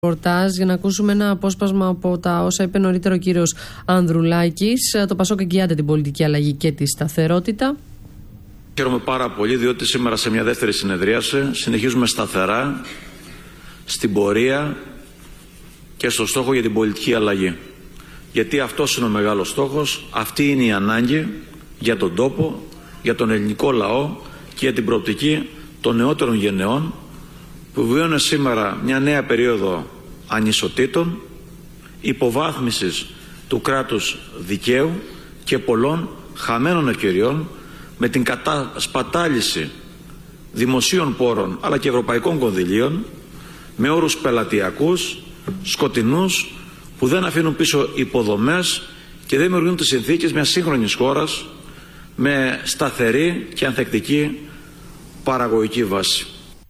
Ρεπορτάζ για να ακούσουμε ένα απόσπασμα από τα όσα είπε νωρίτερα ο κύριος Ανδρουλάκης. Το Πασόκ εγγυάται την πολιτική αλλαγή και τη σταθερότητα. Χαίρομαι πάρα πολύ διότι σήμερα σε μια δεύτερη συνεδρίαση συνεχίζουμε σταθερά στην πορεία και στο στόχο για την πολιτική αλλαγή. Γιατί αυτός είναι ο μεγάλος στόχος, αυτή είναι η ανάγκη για τον τόπο, για τον ελληνικό λαό και για την προοπτική των νεότερων γενεών που βιώνουν σήμερα μια νέα περίοδο ανισοτήτων, υποβάθμισης του κράτους δικαίου και πολλών χαμένων ευκαιριών με την κατασπατάληση δημοσίων πόρων αλλά και ευρωπαϊκών κονδυλίων με όρους πελατειακούς, σκοτεινούς που δεν αφήνουν πίσω υποδομές και δεν δημιουργούν τις συνθήκες μιας σύγχρονης χώρας με σταθερή και ανθεκτική παραγωγική βάση.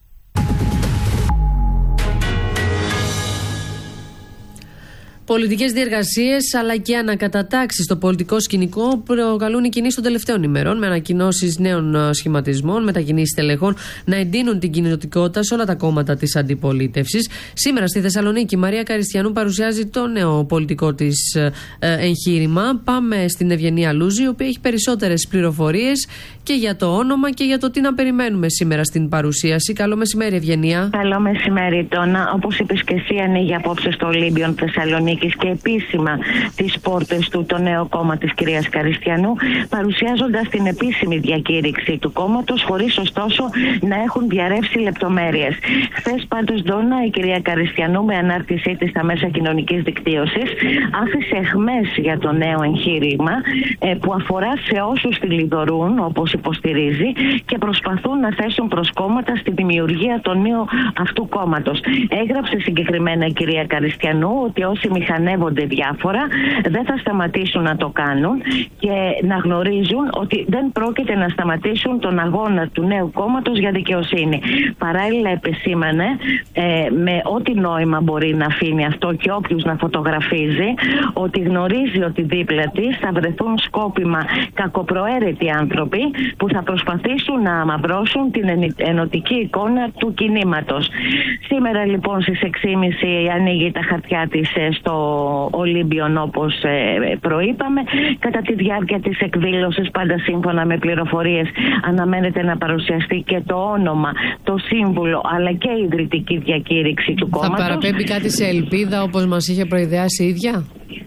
Πολιτικές διεργασίες αλλά και ανακατατάξεις στο πολιτικό σκηνικό προκαλούν οι κινήσεις των τελευταίων ημερών, με ανακοινώσεις νέων σχηματισμών, μετακινήσεις στελεχών να εντείνουν την κοινοτικότητα σε όλα τα κόμματα της αντιπολίτευσης. Σήμερα στη Θεσσαλονίκη η Μαρία Καριστιανού παρουσιάζει το νέο πολιτικό της εγχείρημα. Πάμε στην Ευγενία Λούζη, η οποία έχει περισσότερες πληροφορίες και για το όνομα και για το τι να περιμένουμε σήμερα στην παρουσίαση. Καλό μεσημέρι, Ευγενία. Καλό μεσημέρι, Τόνα. Όπως είπες και εσύ, ανοίγει απόψε στο Ολύμπιον Θεσσαλονίκη και επίσημα τις πόρτες του το νέο κόμμα της κυρίας Καριστιανού, παρουσιάζοντας την επίσημη διακήρυξη του κόμματος, χωρίς ωστόσο να έχουν διαρρεύσει λεπτομέρειες. Χθες πάντως, Ντόνα, η κυρία Καριστιανού με ανάρτησή της στα μέσα κοινωνικής δικτύωσης άφησε αιχμές για το νέο εγχείρημα που αφορά σε όσους τη λιδωρούν, όπως υποστηρίζει, και προσπαθούν να θέσουν προσκόμματα στη δημιουργία του νέου αυτού κόμματος. Έγραψε συγκεκριμένα η κυρία Καριστιανού ότι όσοι μηχανεύονται διάφορα δεν θα σταματήσουν να το κάνουν και να γνωρίζουν ότι δεν πρόκειται να σταματήσουν τον αγώνα του νέου κόμματος για δικαιοσύνη. Παράλληλα επεσήμανε με ό,τι νόημα μπορεί να αφήνει αυτό και όποιους να φωτογραφίζει, ότι γνωρίζει ότι δίπλα της θα βρεθούν σκόπιμα κακοπροαίρετοι άνθρωποι που θα προσπαθήσουν να αμαυρώσουν την ενωτική εικόνα του κινήματος. Σήμερα λοιπόν στις 6.30 ανοίγει τα χαρτιά της στο Ολύμπιον, όπως προείπαμε. Κατά τη διάρκεια της εκδήλωσης, πάντα σύμφωνα με πληροφορίες, αναμένεται να παρουσιαστεί και το όνομα, το σύμβουλο αλλά και η ιδρυτική διακήρυξη του κόμματος. Θα παραπέμπει κάτι σε ελπίδα, όπως μας είχε προειδεάσει η ίδια?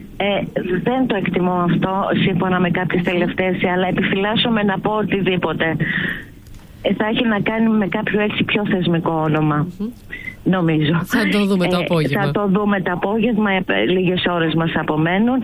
Δεν το εκτιμώ αυτό σύμφωνα με κάποιες τελευταίες, αλλά επιφυλάσσομαι να πω οτιδήποτε. Θα έχει να κάνει με κάποιο έτσι πιο θεσμικό όνομα. Νομίζω. Θα το δούμε το απόγευμα. Θα το δούμε το απόγευμα, λίγες ώρες μας απομένουν.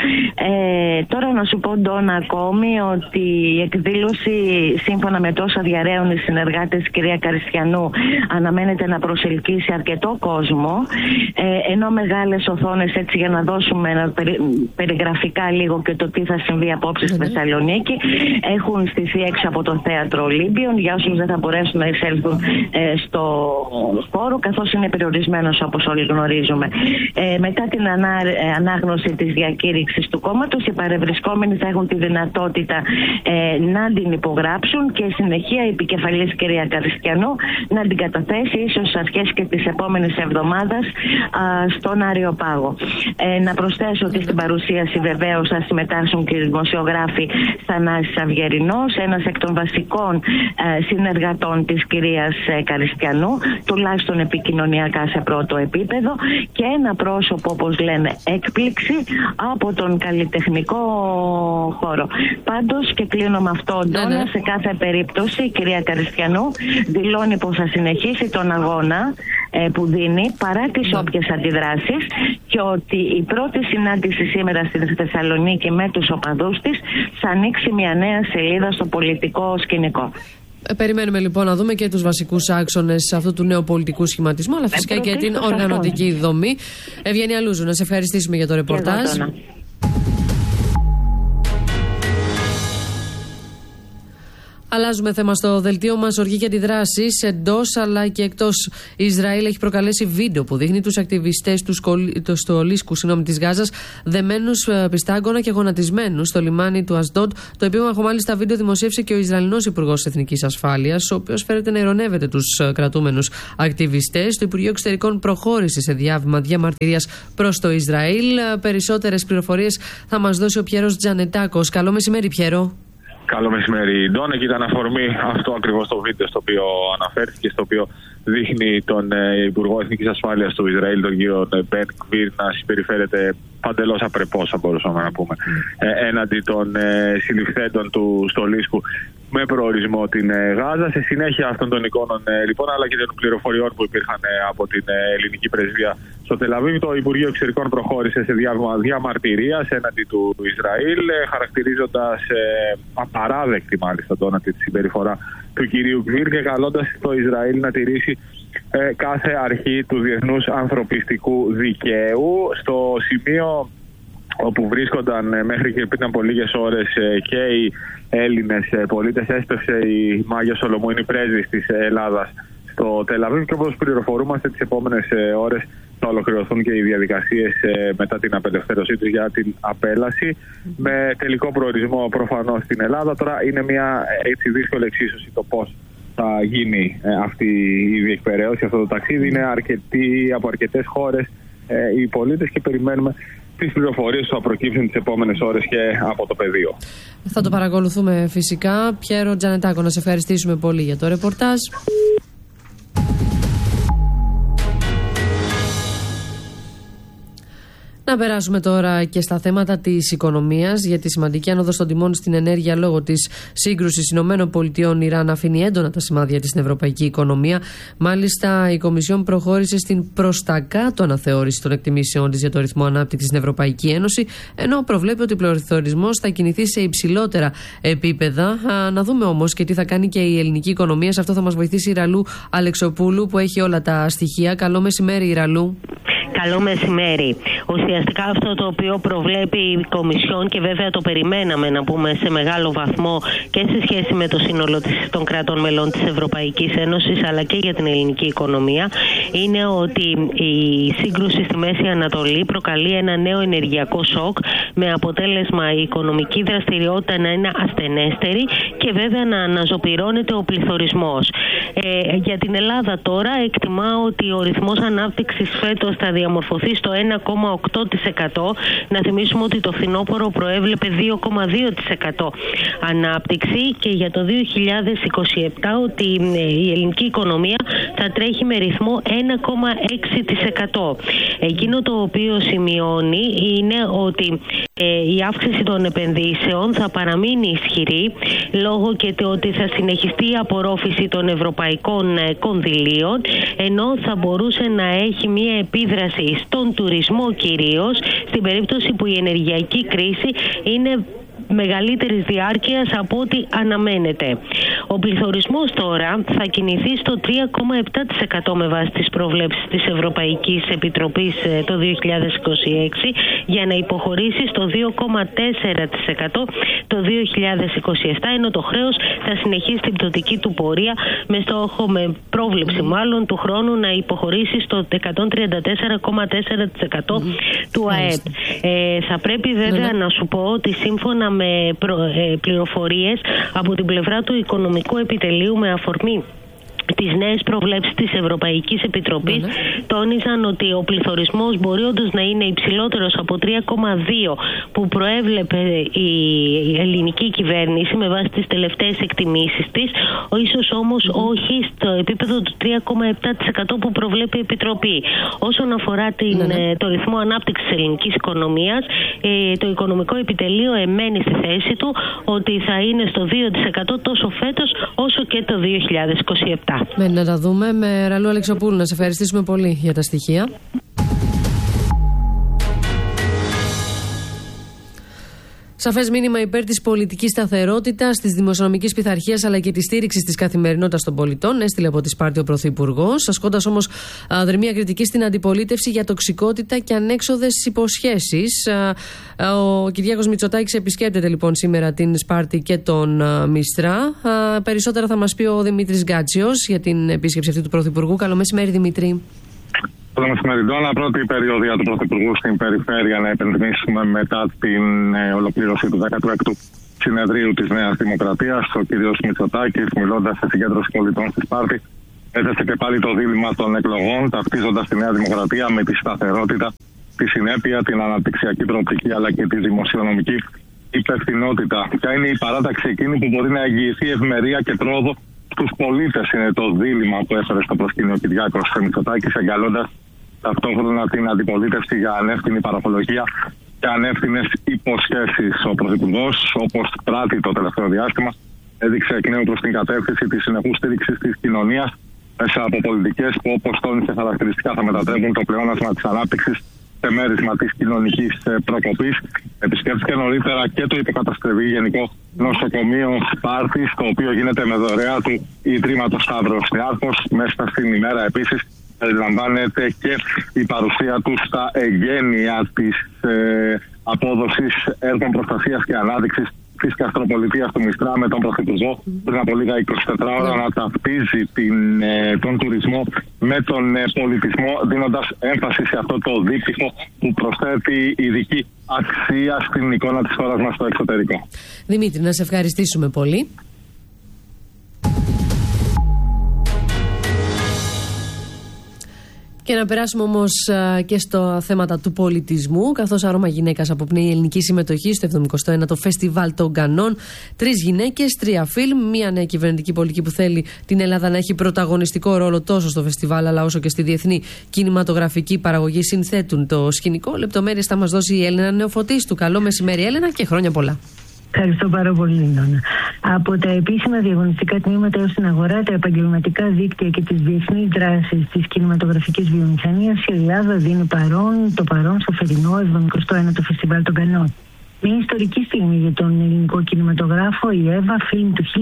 Τώρα να σου πω, Ντόνα, ακόμη ότι η εκδήλωση, σύμφωνα με τόσα διαρρέουν οι συνεργάτες της κυρία Καριστιανού, αναμένεται να προσελκύσει αρκετό κόσμο, ενώ μεγάλες οθόνες, έτσι για να δώσουμε περιγραφικά λίγο και το τι θα συμβεί απόψε στη Θεσσαλονίκη, έχουν στηθεί έξω από το θέατρο Ολύμπιον για όσους δεν θα μπορέσουν να εισέλθουν στο χώρο, καθώς είναι περιορισμένος όπως όλοι γνωρίζουμε. Μετά την ανάγνωση της διακήρυξης του κόμματος, οι παρευρισκόμενοι θα έχουν τη δυνατότητα να την υπογράψουν και συνεχεία η επικεφαλής κυρία Καριστιανού να την καταθέσει ίσως στις αρχές και της επόμενης εβδομάδας στον Αριοπάγο. Να προσθέσω ότι στην παρουσίαση βεβαίως θα συμμετάσχουν και οι δημοσιογράφοι Θανάσης Αυγερινός, ένας εκ των βασικών συνεργατών της κυρίας Καριστιανού, τουλάχιστον επικοινωνιακά σε πρώτο επίπεδο, και ένα πρόσωπο, όπως λέμε, έκπληξη από τον καλλιτεχνικό χώρο. Πάντως, και κλείνω με αυτό, Ντόνα, σε κάθε περίπτωση η κυρία Καριστιανού δηλώνει πως θα συνεχίσει τον αγώνα που δίνει παρά τις όποιες αντιδράσεις, και ότι η πρώτη συνάντηση σήμερα στην Θεσσαλονίκη με τους οπαδούς της θα ανοίξει μια νέα σελίδα στο πολιτικό σκηνικό. Περιμένουμε λοιπόν να δούμε και τους βασικούς άξονες αυτού του νέου πολιτικού σχηματισμού, αλλά φυσικά και την οργανωτική δομή. Ευγενία Λούζου, να σε ευχαριστήσουμε για το ρεπορτάζ. Αλλάζουμε θέμα στο δελτίο μας. Οργή και αντιδράσεις εντός αλλά και εκτός Ισραήλ έχει προκαλέσει βίντεο που δείχνει τους ακτιβιστές του στολίσκου της Γάζας δεμένους πιστάγκωνα και γονατισμένους στο λιμάνι του Ασντόντ. Το επίμαχο μάλιστα βίντεο δημοσίευσε και ο Ισραηλινός Υπουργός Εθνικής Ασφάλειας, ο οποίος φέρεται να ειρωνεύεται τους κρατούμενους ακτιβιστές. Το Υπουργείο Εξωτερικών προχώρησε σε διάβημα διαμαρτυρίας προς το Ισραήλ. Περισσότερες πληροφορίες θα μας δώσει ο Πιέρος Τζανετάκος. Καλό μεσημέρι, Πιέρο. Καλό μεσημέρι, Ντόνα. Και ήταν αφορμή αυτό ακριβώς το βίντεο στο οποίο αναφέρθηκε, στο οποίο δείχνει τον Υπουργό Εθνικής Ασφάλειας του Ισραήλ, τον κύριο Μπεν Γκβίρ, να συμπεριφέρεται παντελώς απρεπώς, θα μπορούσαμε να πούμε, έναντι των συλληφθέντων του στολίσκου με προορισμό την Γάζα. Σε συνέχεια αυτών των εικόνων λοιπόν, αλλά και των πληροφοριών που υπήρχαν από την ελληνική πρεσβεία στο Τελαβίβ, το Υπουργείο Εξωτερικών προχώρησε σε διάβημα διαμαρτυρίας έναντι του Ισραήλ, χαρακτηρίζοντας απαράδεκτη μάλιστα τη συμπεριφορά του κυρίου Γκβίρ και καλώντας το Ισραήλ να τηρήσει κάθε αρχή του διεθνούς ανθρωπιστικού δικαίου. Στο σημείο όπου βρίσκονταν μέχρι και πριν από λίγες ώρες και οι Έλληνες πολίτες, έσπευσε η Μάγια Σολομούνη, πρέσβης της Ελλάδας στο Τελαβίβ, και όπως πληροφορούμαστε τις επόμενες ώρες θα ολοκληρωθούν και οι διαδικασίες μετά την απελευθέρωσή τους για την απέλαση, με τελικό προορισμό προφανώς στην Ελλάδα. Τώρα είναι μια έτσι δύσκολη εξίσωση το πώς θα γίνει αυτή η διεκπαιρέωση, αυτό το ταξίδι. Είναι από αρκετές χώρες οι πολίτες και περιμένουμε τις πληροφορίες που θα προκύψουν τις επόμενες ώρες και από το πεδίο. Θα το παρακολουθούμε φυσικά. Πιέρο Τζανετάκο, να σε ευχαριστήσουμε πολύ για το ρεπορτάζ. Να περάσουμε τώρα και στα θέματα της οικονομίας, γιατί η σημαντική άνοδος των τιμών στην ενέργεια λόγω της σύγκρουσης ΗΠΑ-Ιράν αφήνει έντονα τα σημάδια της στην ευρωπαϊκή οικονομία. Μάλιστα, η Κομισιόν προχώρησε στην προς τα κάτω αναθεώρηση των εκτιμήσεων της για το ρυθμό ανάπτυξης στην Ευρωπαϊκή Ένωση, ενώ προβλέπει ότι ο πληθωρισμός θα κινηθεί σε υψηλότερα επίπεδα. Να δούμε όμως και τι θα κάνει και η ελληνική οικονομία. Σε αυτό θα μας βοηθήσει η Ραλού Αλεξοπούλου, που έχει όλα τα στοιχεία. Καλό μεσημέρι, η Ραλού. Καλό μεσημέρι. Ουσιαστικά αυτό το οποίο προβλέπει η Κομισιόν, και βέβαια το περιμέναμε να πούμε σε μεγάλο βαθμό και σε σχέση με το σύνολο των κρατών μελών της Ευρωπαϊκής Ένωσης, αλλά και για την ελληνική οικονομία, είναι ότι η σύγκρουση στη Μέση Ανατολή προκαλεί ένα νέο ενεργειακό σοκ, με αποτέλεσμα η οικονομική δραστηριότητα να είναι ασθενέστερη και βέβαια να αναζωπυρώνεται ο πληθωρισμός. Για την Ελλάδα τώρα εκτιμά ότι ο ρυθμός ανάπτυξης φέτος θα διαμορφωθεί στο 1,8%. Να θυμίσουμε ότι το φθινόπωρο προέβλεπε 2,2% ανάπτυξη, και για το 2027 ότι η ελληνική οικονομία θα τρέχει με ρυθμό 1,6%. Εκείνο το οποίο σημειώνει είναι ότι η αύξηση των επενδύσεων θα παραμείνει ισχυρή, λόγω και ότι θα συνεχιστεί η απορρόφηση των ευρωπαϊκών κονδυλίων, ενώ θα μπορούσε να έχει μια επίδραση στον τουρισμό κυρίως, στην περίπτωση που η ενεργειακή κρίση είναι μεγαλύτερης διάρκειας από ό,τι αναμένεται. Ο πληθωρισμός τώρα θα κινηθεί στο 3,7% με βάση τις προβλέψεις της Ευρωπαϊκής Επιτροπής το 2026, για να υποχωρήσει στο 2,4% το 2027, ενώ το χρέος θα συνεχίσει την πτωτική του πορεία, με στόχο, με πρόβλεψη μάλλον, του χρόνου να υποχωρήσει στο 134,4% του ΑΕΠ. Θα πρέπει βέβαια να σου πω ότι σύμφωνα με πληροφορίες από την πλευρά του Οικονομικού Επιτελείου, με αφορμή τις νέες προβλέψεις της Ευρωπαϊκής Επιτροπής, τόνιζαν ότι ο πληθωρισμός μπορεί όντως να είναι υψηλότερος από 3,2% που προέβλεπε η ελληνική κυβέρνηση με βάση τις τελευταίες εκτιμήσεις της, ίσως όμως όχι στο επίπεδο του 3,7% που προβλέπει η Επιτροπή. Όσον αφορά το ρυθμό ανάπτυξης της ελληνικής οικονομίας, το Οικονομικό Επιτελείο εμένει στη θέση του ότι θα είναι στο 2% τόσο φέτος όσο και το 2027. Να τα δούμε. Με Ραλού Αλεξοπούλου, να σε ευχαριστήσουμε πολύ για τα στοιχεία. Σαφές μήνυμα υπέρ της πολιτικής σταθερότητας, της δημοσιονομικής πειθαρχίας αλλά και της στήριξης της καθημερινότητας των πολιτών έστειλε από τη Σπάρτη ο Πρωθυπουργός, ασκώντας όμως δρυμία κριτική στην αντιπολίτευση για τοξικότητα και ανέξοδες υποσχέσεις. Ο Κυριάκος Μητσοτάκης επισκέπτεται λοιπόν σήμερα την Σπάρτη και τον Μιστρά. Περισσότερα θα μας πει ο Δημήτρης Γκάτσιος για την επίσκεψη αυτή του Πρωθυπουργού. Καλό μεσημέρι, Δημήτρη. Καλό μεσημέρι, Ντόνα. Πρώτη περιοδία του Πρωθυπουργού στην περιφέρεια, να επενδύσουμε μετά την ολοκλήρωση του 16ου συνεδρίου της Νέας Δημοκρατίας. Ο κ. Μητσοτάκης, μιλώντας σε συγκέντρωση πολιτών στη Σπάρτη, έθεσε και πάλι το δίλημμα των εκλογών, ταυτίζοντας τη Νέα Δημοκρατία με τη σταθερότητα, τη συνέπεια, την αναπτυξιακή προοπτική αλλά και τη δημοσιονομική υπευθυνότητα. Ποια είναι η παράταξη εκείνη που μπορεί να εγγυηθεί ευημερία και πρόοδο στους πολίτες, είναι το δίλημμα που έφερε στο προσκήνιο ο Κυριάκος Μητσοτάκης, εγκαλώντας ταυτόχρονα την αντιπολίτευση για ανεύθυνη παραπολογία και ανεύθυνες υποσχέσεις. Ο Πρωθυπουργός, όπως πράττει το τελευταίο διάστημα, έδειξε εκ νέου προς την κατεύθυνση της συνεχούς στήριξης της κοινωνίας μέσα από πολιτικές που, όπως τόνισε χαρακτηριστικά, θα μετατρέπουν το πλεόνασμα της ανάπτυξης σε μέρισμα της κοινωνικής προκοπής. Επισκέφθηκε νωρίτερα και το υποκατασκευή Γενικό Νοσοκομείο Σπάρτης, το οποίο γίνεται με δωρεά του Ιδρύματος Σταύρος Νιάρχος. Μέσα στην ημέρα επίσης περιλαμβάνεται και η παρουσία του στα εγγένεια της απόδοσης έργων προστασίας και ανάδειξης της Καστροπολιτείας του Μιστρά με τον Πρωθυπουργό πριν από λίγα 24 ώρα να ταυτίζει τον τουρισμό με τον πολιτισμό, δίνοντας έμφαση σε αυτό το δίπτυχο που προσθέτει ειδική αξία στην εικόνα της χώρας μας στο εξωτερικό. Δημήτρη, να σε ευχαριστήσουμε πολύ. Και να περάσουμε όμως και στο θέματα του πολιτισμού, καθώς Άρωμα Γυναίκας αποπνέει η ελληνική συμμετοχή στο 79ο Φεστιβάλ των Κανών. 3 γυναίκες, 3 φιλμ, μια νέα κυβερνητική πολιτική που θέλει την Ελλάδα να έχει πρωταγωνιστικό ρόλο τόσο στο φεστιβάλ αλλά όσο και στη διεθνή κινηματογραφική παραγωγή συνθέτουν το σκηνικό. Λεπτομέρειες θα μας δώσει η Έλενα Νεοφωτίστου. Καλό μεσημέρι, Έλενα, και χρόνια πολλά. Ευχαριστώ πάρα πολύ, Νόνα. Από τα επίσημα διαγωνιστικά τμήματα έως την αγορά, τα επαγγελματικά δίκτυα και τις διεθνείς δράσεις της κινηματογραφικής βιομηχανίας, η Ελλάδα δίνει το παρόν στο φετινό 71ο Φεστιβάλ των Κανών. Μια ιστορική στιγμή για τον ελληνικό κινηματογράφο, η Εύα, φιλμ του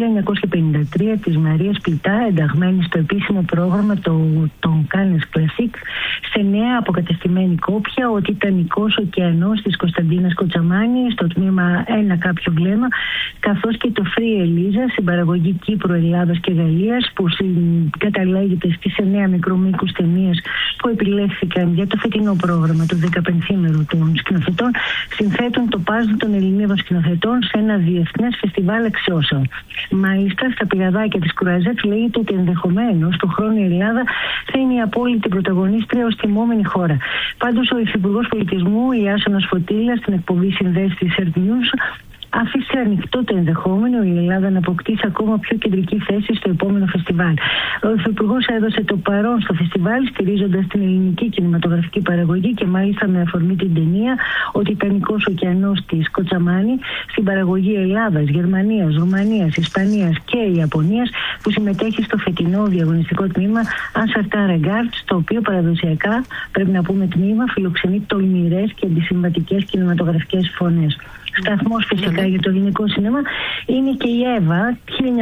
1953 της Μαρίας Πλητά, ενταγμένη στο επίσημο πρόγραμμα των Cannes Classic, σε νέα αποκατεστημένη κόπια, ο Τιτανικός ωκεανός της Κωνσταντίνας Κοτσαμάνη, στο τμήμα 1 κάποιο βλέμμα, καθώς και το Free Eliza, συμπαραγωγή Κύπρου, Ελλάδας και Γαλλίας, που καταλέγεται στις 9 μικρομήκους ταινίες που επιλέχθηκαν για το φετινό πρόγραμμα του 15ήμερου των σκηνοθετών, συνθέτουν το πάζλ των Ελληνίδων σκηνοθετών σε ένα διεθνές φεστιβάλ αξιώσεων. Μάλιστα, στα πηγαδάκια της Κρουαζέτ λέγεται ότι ενδεχομένως του χρόνου η Ελλάδα θα είναι η απόλυτη πρωταγωνίστρια ως τιμόμενη χώρα. Πάντως, ο Υφυπουργός Πολιτισμού Ιάσονας Φωτήλας στην εκπομπή Συνδέσεις της Earth News άφησε ανοιχτό το ενδεχόμενο η Ελλάδα να αποκτήσει ακόμα πιο κεντρική θέση στο επόμενο φεστιβάλ. Ο Υφυπουργός έδωσε το παρόν στο φεστιβάλ, στηρίζοντας την ελληνική κινηματογραφική παραγωγή και μάλιστα με αφορμή την ταινία «Ο Τιτανικός ωκεανός» της Κοτσαμάνη, στην παραγωγή Ελλάδας, Γερμανίας, Ρουμανίας, Ισπανίας και Ιαπωνίας, που συμμετέχει στο φετινό διαγωνιστικό τμήμα Ansarta Regards, το οποίο παραδοσιακά, πρέπει να πούμε, τμήμα φιλοξενεί τολμηρές και αντισυμβατικές κινηματογραφικές φωνές. Σταθμός φυσικά για το ελληνικό σινέμα είναι και η Εύα,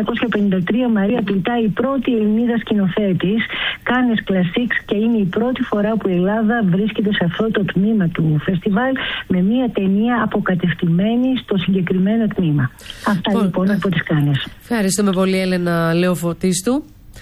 1953, Μαρία Πλητά, η πρώτη Ελληνίδα σκηνοθέτης, Cannes Classics, και είναι η πρώτη φορά που η Ελλάδα βρίσκεται σε αυτό το τμήμα του φεστιβάλ με μια ταινία αποκατευτημένη στο συγκεκριμένο τμήμα. Αυτά λοιπόν από τις Cannes. Ευχαριστούμε πολύ, Έλενα Λεοφωτίστου.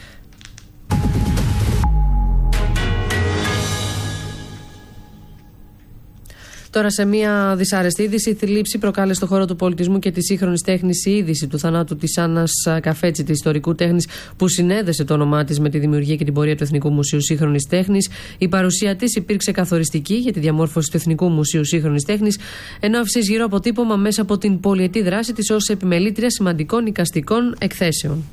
Τώρα, σε μια δυσάρεστη είδηση, η θλίψη προκάλεσε στον χώρο του πολιτισμού και τη σύγχρονη τέχνη η είδηση του θανάτου της Άννας Καφέτσι, της ιστορικού τέχνης που συνέδεσε το όνομά της με τη δημιουργία και την πορεία του Εθνικού Μουσείου Σύγχρονης Τέχνης. Η παρουσία της υπήρξε καθοριστική για τη διαμόρφωση του Εθνικού Μουσείου Σύγχρονης Τέχνης, ενώ άφησε ισχυρό αποτύπωμα μέσα από την πολυετή δράση της ως επιμελήτρια σημαντικών εικαστικών εκθέσεων.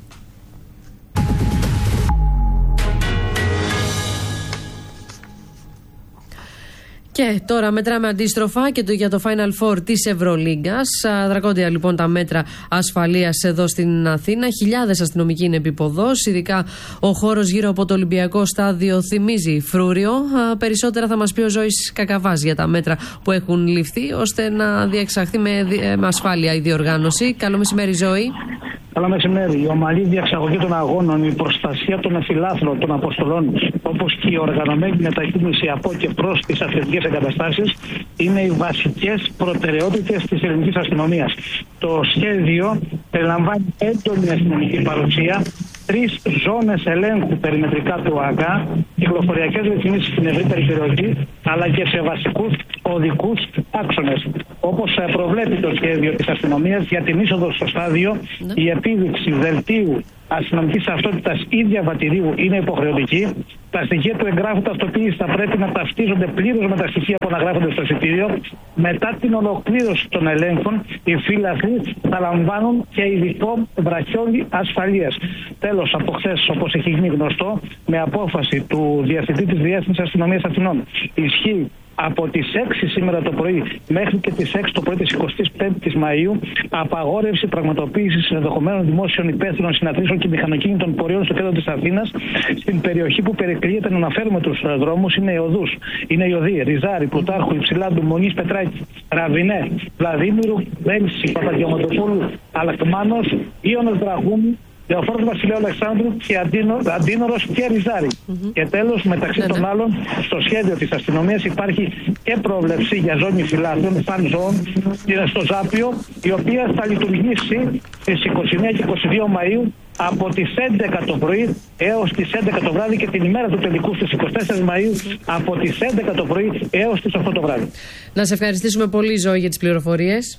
Και τώρα μετράμε αντίστροφα και για το Final Four της Ευρωλίγκας. Δρακόντια λοιπόν τα μέτρα ασφαλείας εδώ στην Αθήνα. Χιλιάδες αστυνομικοί είναι επίποδος. Ειδικά ο χώρος γύρω από το Ολυμπιακό στάδιο θυμίζει φρούριο. Περισσότερα θα μας πει ο Ζώης Κακαβάς για τα μέτρα που έχουν ληφθεί ώστε να διεξαχθεί με ασφάλεια η διοργάνωση. Καλό μεσημέρι, Ζώη. Καλό μεσημέρι. Η ομαλή διαξαγωγή των αγώνων, η προστασία των εφυλάθλων, των αποστολών, όπως και η οργανωμένη μετακίνηση από και προς τις αθλητικές εγκαταστάσεις, είναι οι βασικές προτεραιότητες της ελληνικής αστυνομίας. Το σχέδιο περιλαμβάνει έντονη αστυνομική παρουσία, 3 ζώνες ελέγχου περιμετρικά του ΟΑΚΑ, κυκλοφοριακές ρυθμίσεις στην ευρύτερη περιοχή, αλλά και σε βασικούς οδικούς άξονες. Όπως προβλέπει το σχέδιο της αστυνομίας για την είσοδο στο στάδιο, η επίδειξη δελτίου αστυνομικής ταυτότητας ή διαβατηρίου είναι υποχρεωτική. Τα στοιχεία του εγγράφου ταυτοποίησης θα πρέπει να ταυτίζονται πλήρως με τα στοιχεία που αναγράφονται στο εισιτήριο. Μετά την ολοκλήρωση των ελέγχων, οι φύλαθλοι θα λαμβάνουν και ειδικό βραχιόλι ασφαλείας. Τέλος, από χθες, όπως έχει γίνει γνωστό, με απόφαση του Διευθυντή της Διεύθυνσης Αστυνομίας Αθηνών, ισχύει από τις 6 σήμερα το πρωί μέχρι και τις 6 το πρωί της 25ης Μαΐου απαγόρευση πραγματοποίησης ενδεχομένων δημόσιων υπεύθυνων συναντήσεων και μηχανοκίνητων πορείων στο κέντρο της Αθήνας. Στην περιοχή που περικλείεται να αναφέρουμε τους δρόμους είναι οι οδούς. Είναι η οδοί Ριζάρη, Πλουτάρχου, Υψηλάντου, Μονής, Πετράκη, Ραβινέ, Βλαδίμηρου, Βέλση, Παπαγεωματοπούλου, Αλκμάνος, Ίωνος Δραγούμη, Λεωφόρος Βασιλείου Αλεξάνδρου και Αντίνορος και Ριζάρη. Και τέλος, μεταξύ των άλλων, στο σχέδιο της αστυνομίας υπάρχει και πρόβλεψη για ζώνη φυλάτων, σαν ζώων, στο Ζάπιο, η οποία θα λειτουργήσει στις 29 και 22 Μαΐου από τις 11 το πρωί έως τις 11 το βράδυ και την ημέρα του τελικού στις 24 Μαΐου από τις 11 το πρωί έως τις 8 το βράδυ. Να σε ευχαριστήσουμε πολύ, Ζώη, για τις πληροφορίες.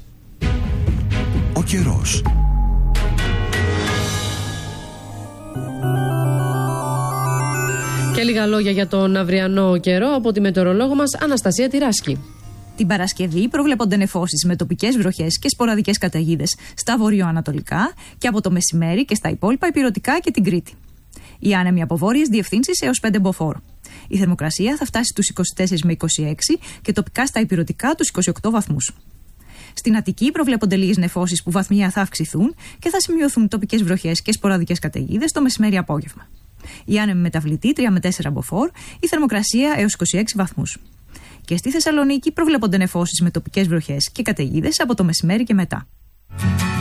Ο καιρός. Και λίγα λόγια για τον αυριανό καιρό από τη μετεωρολόγο μας Αναστασία Τυράσκη. Την Παρασκευή προβλέπονται νεφώσεις με τοπικές βροχές και σποραδικές καταιγίδες στα βορειοανατολικά και από το μεσημέρι και στα υπόλοιπα ηπειρωτικά και την Κρήτη. Οι άνεμοι από βόρειες διευθύνσεις έως 5 μποφόρ. Η θερμοκρασία θα φτάσει στους 24 με 26 και τοπικά στα ηπειρωτικά τους 28 βαθμούς. Στην Αττική προβλέπονται λίγες νεφώσεις που βαθμία θα αυξηθούν και θα σημειωθούν τοπικές βροχές και σποραδικές καταιγίδες το μεσημέρι απόγευμα. Η άνεμη μεταβλητή 3 με 4 μποφόρ, η θερμοκρασία έως 26 βαθμούς. Και στη Θεσσαλονίκη προβλέπονται νεφώσεις με τοπικές βροχές και καταιγίδες από το μεσημέρι και μετά.